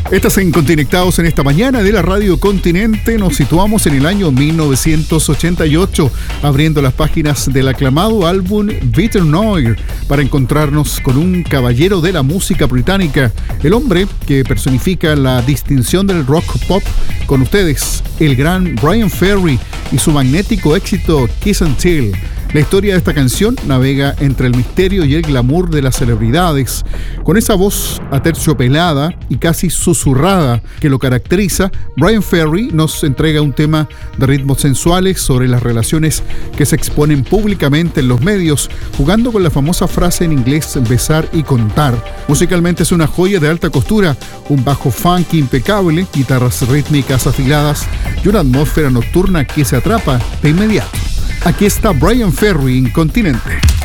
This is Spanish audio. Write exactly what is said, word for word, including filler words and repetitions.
Estás en Conectados en esta mañana de la Radio Continente. Nos situamos en el año mil novecientos ochenta y ocho, abriendo las páginas del aclamado álbum Bitter Noir para encontrarnos con un caballero de la música británica, el hombre que personifica la distinción del rock pop. Con ustedes, el gran Bryan Ferry y su magnético éxito Kiss and Tell. La historia de esta canción navega entre el misterio y el glamour de las celebridades. Con esa voz aterciopelada y casi susurrada que lo caracteriza, Bryan Ferry nos entrega un tema de ritmos sensuales sobre las relaciones que se exponen públicamente en los medios, jugando con la famosa frase en inglés besar y contar. Musicalmente es una joya de alta costura, un bajo funky impecable, guitarras rítmicas afiladas y una atmósfera nocturna que se atrapa de inmediato. Aquí está Bryan Ferry en Continente.